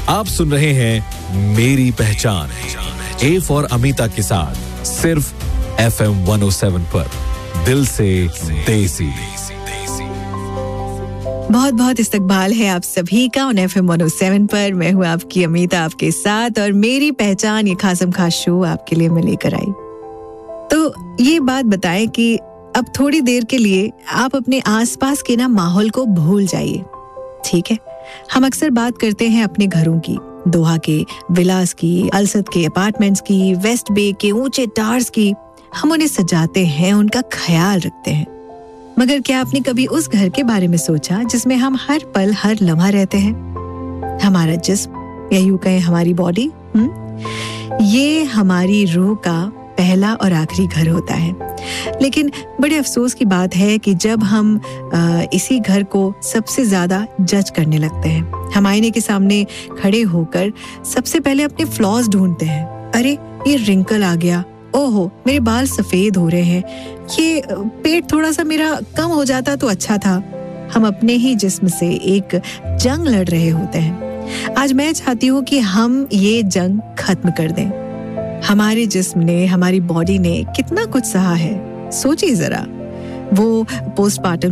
आप सुन रहे हैं मेरी पहचान, ए फॉर अमिता के साथ सिर्फ FM 107 पर, दिल से देसी। बहुत बहुत इस्तकबाल है आप सभी का ऑन FM 107 पर। मैं हूँ आपकी अमिता आपके साथ, और मेरी पहचान ये खासम खास शो आपके लिए मैं लेकर आई। तो ये बात बताएं कि अब थोड़ी देर के लिए आप अपने आसपास के ना माहौल को भूल जाइए, ठीक है? हम अक्सर बात करते हैं अपने घरों की, दोहा के विलास की, अलसत के अपार्टमेंट्स की, वेस्ट बे के ऊंचे टावर्स की। हम उन्हें सजाते हैं, उनका ख्याल रखते हैं, मगर क्या आपने कभी उस घर के बारे में सोचा जिसमें हम हर पल हर लम्हा रहते हैं? हमारा जिस्म, या यूं कहें हमारी बॉडी, ये हमारी रूह का पहला और आखिरी घर होता है। लेकिन बड़े अफसोस की बात है कि जब हम इसी घर को सबसे ज्यादा जज करने लगते हैं, हम आईने के सामने खड़े होकर सबसे पहले अपने फ्लॉज ढूंढते हैं। अरे ये रिंकल आ गया, ओहो मेरे बाल सफेद हो रहे हैं, ये पेट थोड़ा सा मेरा कम हो जाता तो अच्छा था। हम अपने ही जिस्म से एक जंग लड़ रहे होते हैं। आज मैं चाहती हूँ कि हम ये जंग खत्म कर दें। हमारे जिस्म ने, हमारी बॉडी ने कितना कुछ सहा है, सोचिए जरा। वो पोस्टमार्टम